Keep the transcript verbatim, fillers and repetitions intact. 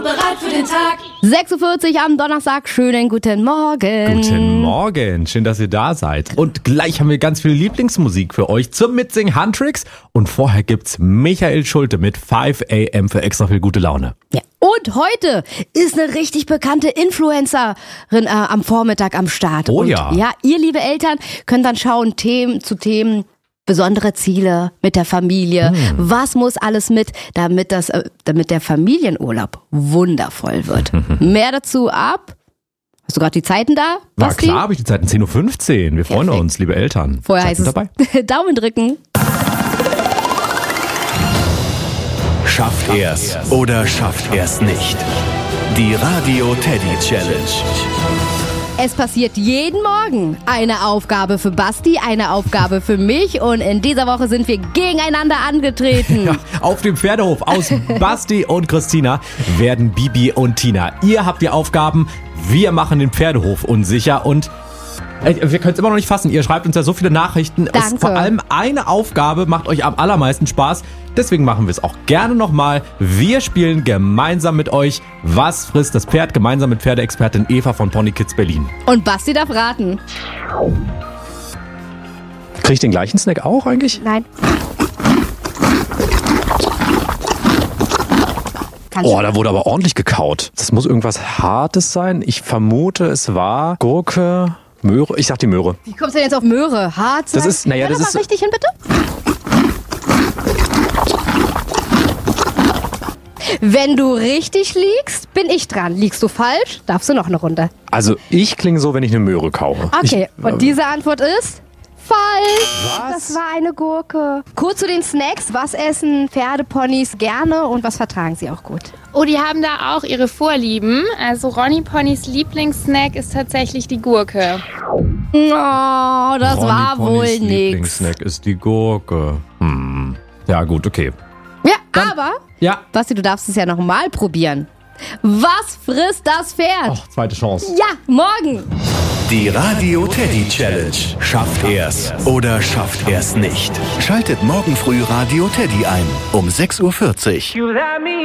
Bereit für den Tag. sechs Uhr vierzig am Donnerstag. Schönen guten Morgen. Guten Morgen, schön, dass ihr da seid. Und gleich haben wir ganz viel Lieblingsmusik für euch zum Mitsingen Handtricks. Und vorher gibt's Michael Schulte mit fünf a m für extra viel gute Laune. Ja. Und heute ist eine richtig bekannte Influencerin äh, am Vormittag am Start. Oh Und ja. Ja, ihr liebe Eltern könnt dann schauen, Themen zu Themen, besondere Ziele mit der Familie. Hm. Was muss alles mit, damit das, äh, damit der Familienurlaub wundervoll wird? Mehr dazu ab. Hast du gerade die Zeiten da? Na Basti? klar, habe ich die Zeiten zehn Uhr fünfzehn. Wir freuen Perfekt. uns, liebe Eltern. Vorher Seid heißt ihr es dabei? Daumen drücken. Schafft er's oder schafft er's nicht? Die Radio Teddy Challenge. Es passiert jeden Morgen eine Aufgabe für Basti, eine Aufgabe für mich und in dieser Woche sind wir gegeneinander angetreten. Ja, auf dem Pferdehof aus Basti und Christina werden Bibi und Tina. Ihr habt die Aufgaben, wir machen den Pferdehof unsicher und äh, wir können es immer noch nicht fassen. Ihr schreibt uns ja so viele Nachrichten. Es, Danke. vor allem eine Aufgabe macht euch am allermeisten Spaß. Deswegen machen wir es auch gerne nochmal. Wir spielen gemeinsam mit euch Was frisst das Pferd? Gemeinsam mit Pferdeexpertin Eva von Pony Kids Berlin. Und Basti darf raten. Krieg ich den gleichen Snack auch eigentlich? Nein. Kannst Oh, du- da wurde aber ordentlich gekaut. Das muss irgendwas Hartes sein. Ich vermute, es war Gurke, Möhre. Ich sag die Möhre. Wie kommst du denn jetzt auf Möhre? Hart sein? Das ist- naja, Hör das doch mal ist- richtig hin, bitte. Wenn du richtig liegst, bin ich dran. Liegst du falsch, darfst du noch eine Runde. Also ich klinge so, wenn ich eine Möhre kaue. Okay, Ich, und diese Antwort ist falsch. Was? Das war eine Gurke. Kurz zu den Snacks. Was essen Pferdeponys gerne und was vertragen sie auch gut? Oh, die haben da auch ihre Vorlieben. Also Ronny Ponys Lieblingssnack ist tatsächlich die Gurke. Oh, das Ronny war Ponys wohl nix. Lieblingssnack ist die Gurke. Hm. Ja gut, okay. Ja, aber, Ja. Basti, du darfst es ja nochmal probieren. Was frisst das Pferd? Ach, zweite Chance. Ja, morgen. Die Radio Teddy Challenge. Schafft er's oder schafft er's nicht? Schaltet morgen früh Radio Teddy ein um sechs Uhr vierzig.